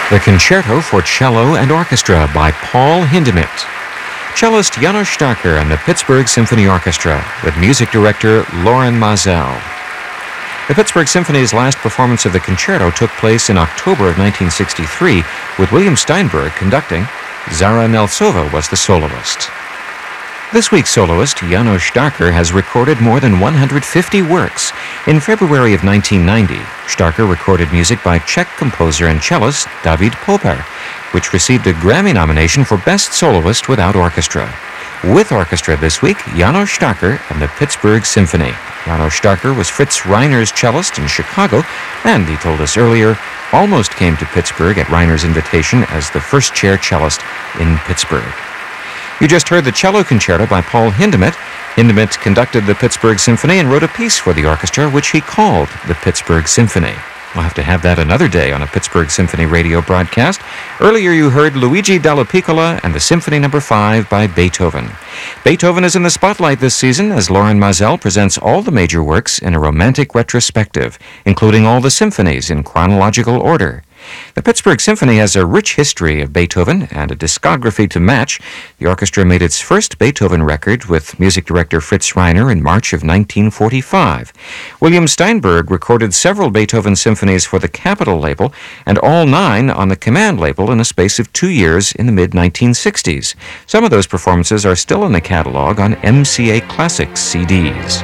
The Concerto for Cello and Orchestra by Paul Hindemith. Cellist János Starker and the Pittsburgh Symphony Orchestra with music director Loren Maazel. The Pittsburgh Symphony's last performance of the concerto took place in October of 1963 with William Steinberg conducting. Zara Nelsova was the soloist. This week's soloist, János Starker, has recorded more than 150 works. In February of 1990, Starker recorded music by Czech composer and cellist David Popper, which received a Grammy nomination for Best Soloist Without Orchestra. With orchestra this week, János Starker and the Pittsburgh Symphony. János Starker was Fritz Reiner's cellist in Chicago, and, he told us earlier, almost came to Pittsburgh at Reiner's invitation as the first chair cellist in Pittsburgh. You just heard the cello concerto by Paul Hindemith. Hindemith conducted the Pittsburgh Symphony and wrote a piece for the orchestra, which he called the Pittsburgh Symphony. We'll have to have that another day on a Pittsburgh Symphony radio broadcast. Earlier you heard Luigi Dalla Piccola and the Symphony No. 5 by Beethoven. Beethoven is in the spotlight this season as Loren Maazel presents all the major works in a romantic retrospective, including all the symphonies in chronological order. The Pittsburgh Symphony has a rich history of Beethoven and a discography to match. The orchestra made its first Beethoven record with music director Fritz Reiner in March of 1945. William Steinberg recorded several Beethoven symphonies for the Capitol label and all 9 on the Command label in a space of 2 years in the mid-1960s. Some of those performances are still in the catalog on MCA Classics CDs.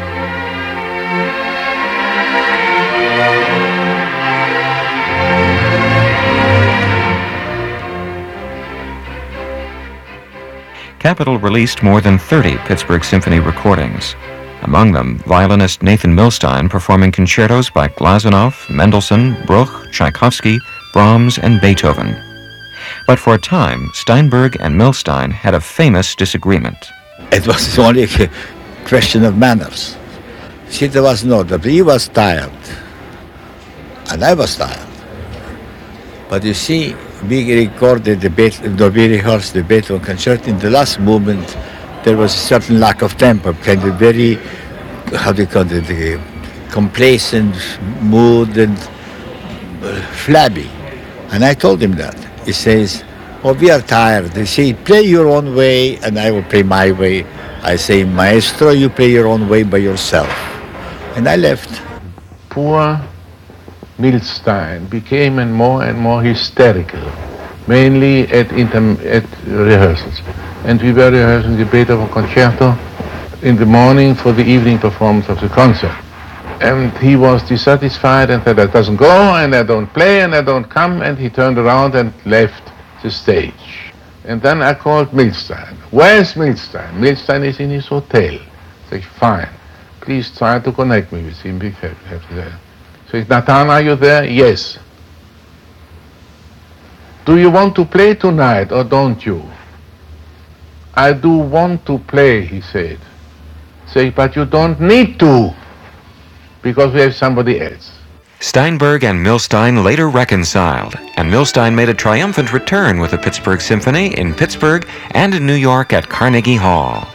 Capitol released more than 30 Pittsburgh Symphony recordings. Among them, violinist Nathan Milstein performing concertos by Glazunov, Mendelssohn, Bruch, Tchaikovsky, Brahms, and Beethoven. But for a time, Steinberg and Milstein had a famous disagreement. It was only a question of manners. See, there was no doubt. He was tired, and I was tired. But you see, we recorded we rehearsed the Beethoven concert. In the last movement, there was a certain lack of tempo, kind of very, complacent mood and flabby. And I told him that. He says, "Oh, we are tired." They say, "Play your own way, and I will play my way." I say, "Maestro, you play your own way by yourself." And I left. Poor Milstein became more and more hysterical, mainly at rehearsals. And we were rehearsing the Beethoven concerto in the morning for the evening performance of the concert. And he was dissatisfied and said, "That doesn't go, and I don't play, and I don't come," and he turned around and left the stage. And then I called Milstein. "Where's Milstein?" "Milstein is in his hotel." I said, "Fine. Please try to connect me with him." So, "Nathan, are you there?" "Yes." "Do you want to play tonight or don't you?" "I do want to play," he said. Say, "But you don't need to, because we have somebody else." Steinberg and Milstein later reconciled, and Milstein made a triumphant return with the Pittsburgh Symphony in Pittsburgh and in New York at Carnegie Hall.